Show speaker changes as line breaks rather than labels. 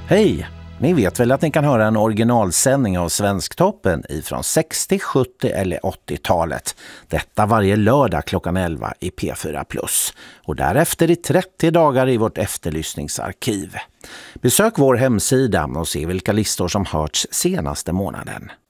Hej! Ni vet väl att ni kan höra en originalsändning av Svensktoppen ifrån 60-, 70- eller 80-talet. Detta varje lördag klockan 11 i P4+. Och därefter i 30 dagar i vårt efterlyssningsarkiv. Besök vår hemsida och se vilka listor som hörts senaste månaden.